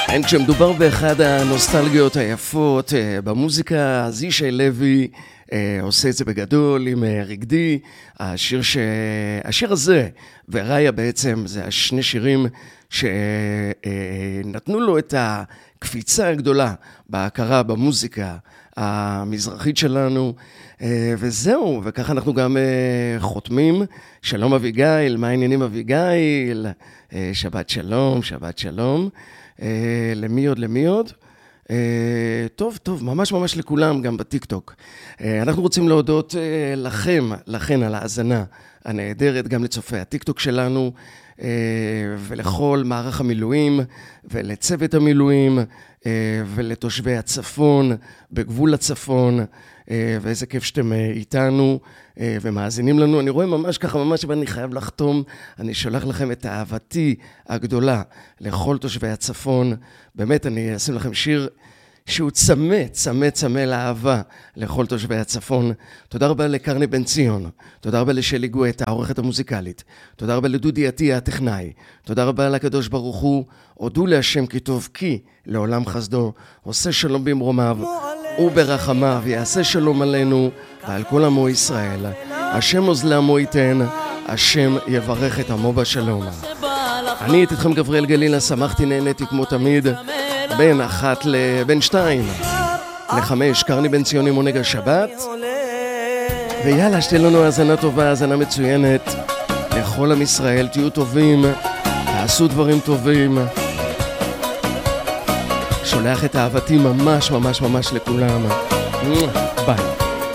כן, כשמדובר באחד הנוסטלגיות היפות במוזיקה, אז ישי לוי עושה את זה בגדול עם רקדי. השיר הזה וראיה בעצם זה השני שירים שנתנו לו את הקפיצה הגדולה בהכרה במוזיקה המזרחית שלנו, וזהו, וככה אנחנו גם חותמים. שלום אביגיל, מה העניינים אביגיל? שבת שלום, שבת שלום. למי עוד? טוב, ממש לכולם, גם בטיקטוק. אנחנו רוצים להודות לכן על ההאזנה הנהדרת, גם לצופי הטיקטוק שלנו, ולכל מערך המילואים, ולצוות המילואים, ולתושבי הצפון, בגבול הצפון, ואיזה כיף שאתם איתנו ומאזינים לנו. אני רואה ממש ככה, אני חייב לחתום, אני שולח לכם את אהבתי הגדולה לכל תושבי הצפון. באמת, אני אשים לכם שיר שהוא צמא לאהבה לכל תושבי הצפון. תודה רבה לקרני בן ציון, תודה רבה לשלי גואטה, העורכת המוזיקלית, תודה רבה לדודי עטיה הטכנאי, תודה רבה לקדוש ברוך הוא. הודו להשם כי טוב, כי לעולם חסדו, עושה שלום במרומיו וברחמיו, יעשה שלום עלינו ועל כל עמו ישראל. השם עוז לעמו ייתן, השם יברך את עמו בשלום. אני הייתי איתכם גבריאל גלילה, שמחתי, נהניתי כמו תמיד. בין 2 ל-5, קרני בן ציון עם עונג השבת. ויאללה, שתהיה לנו האזנה טובה, האזנה מצוינת לכל עם ישראל. תהיו טובים, תעשו דברים טובים. שולח את אהבתי ממש לכולם. ביי.